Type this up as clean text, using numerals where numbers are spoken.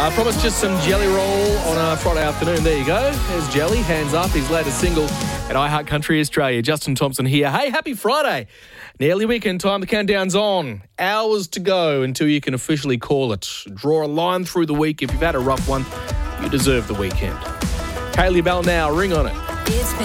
I promised just some Jelly Roll on a Friday afternoon. There you go. There's Jelly, Hands Up, his latest single at iHeart Country Australia. Justin Thompson here. Hey, happy Friday. Nearly weekend time. The countdown's on. Hours to go until you can officially call it. Draw a line through the week. If you've had a rough one, you deserve the weekend. Kaylee Bell now. Ring on it.